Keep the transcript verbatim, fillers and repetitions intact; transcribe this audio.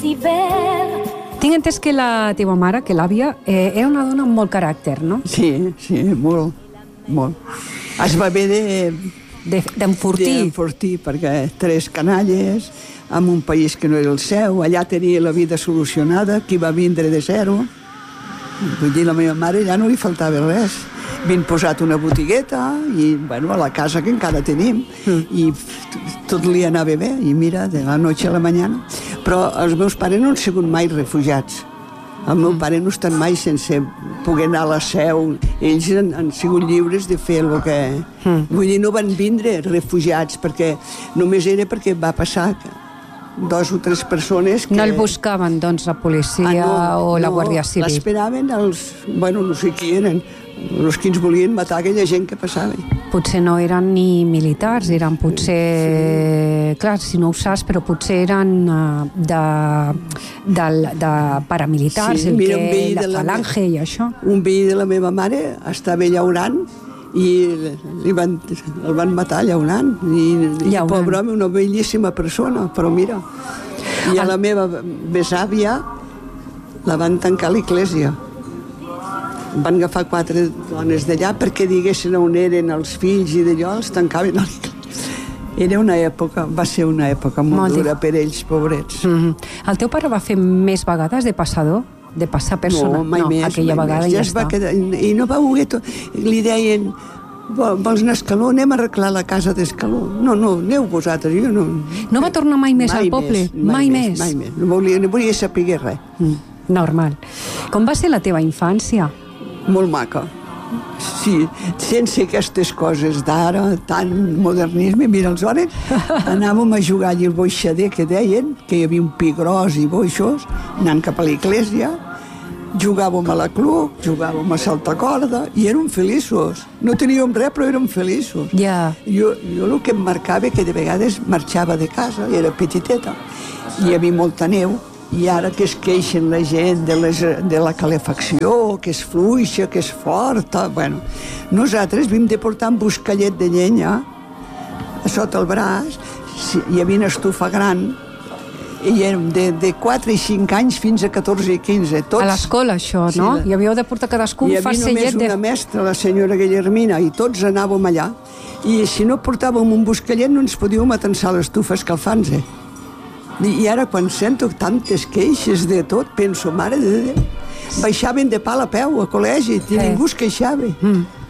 Tinc entès que la teva mare, que l'àvia, eh, era una dona amb molt caràcter, no? Sí, sí, molt, molt. Es va haver de... D'enfortir. D'enfortir, perquè tres canalles, en un país que no era el seu, allà tenia la vida solucionada, qui va vindre de zero. Vull dir, la meva mare ja no li faltava res. Havien posat una botigueta i, bueno, a la casa que encara tenim, mm. i tot li anava bé, i mira, de la noche a la mañana. Però els meus pares no han sigut mai refugiats. El meu mm. pare no ha estat mai sense poder anar a la seu. Ells han, han sigut lliures de fer el que... Mm. Vull dir, no van vindre refugiats, perquè només era perquè va passar dos o tres persones que... No el buscaven, doncs, la policia ah, no, o la no, Guàrdia Civil? L'esperaven els... Bueno, no sé qui eren, els que ens volien matar aquella gent que passava. Potser no eren ni militars, eren potser... Sí. Clar, si no ho saps, però potser eren uh, de, de, de paramilitars, sí, el mira, que, la falange i això. Un veí de la meva mare estava llaurant i li van, el van matar llaurant. I, i pobre home, una bellíssima persona, però mira. I a la meva besàvia la van tancar a l'església. Van agafar quatre dones d'allà perquè diguessin on eren els fills i d'allò els tancaven a l'església. Era una època, va ser una època molt, molt dura per ells, pobrets. Mm-hmm. El teu pare va fer més vegades de passador? De passar persona? No, mai no, més. Aquella mai vegada més. ja, ja està. Va quedar, I no va voler tot. Li deien, vols anar a Escaló? Anem a arreglar la casa d'Escaló. No, no, aneu vosaltres. Jo no... No va tornar mai més mai al poble? Més, mai, mai més, més? Mai més. No volia, no volia saber res. Mm, normal. Com va ser la teva infància? Molt maca. Sí, sense aquestes coses d'ara, tant modernisme, mira, aleshores anàvem a jugar allà al boixader que deien, que hi havia un pi gros i boixos, anant cap a l'església, jugàvem a la club, jugàvem a saltar corda i érem feliços. No teníem res, però érem feliços. Yeah. Jo, jo el que em marcava que de vegades marxava de casa, era petiteta, i hi havia molta neu, i ara que es queixen la gent de, les, de la calefacció, que és fluixa, que és forta, bueno, nosaltres vam de portar un buscallet de llenya a sota el braç, hi havia una estufa gran, i érem de, de quatre i cinc anys fins a catorze i quinze. Tots. A l'escola, això, no? Sí, I havíeu de portar cadascú un farcellet de... Hi havia només una mestra, la senyora Guillermina, i tots anàvem allà. I si no portàvem un buscallet no ens podíem atensar l'estufa escalfant-se. I ara quan sento tantes queixes de tot, penso, mare de Déu, baixaven de pal a peu a col·legi i ningú es queixava. Mm.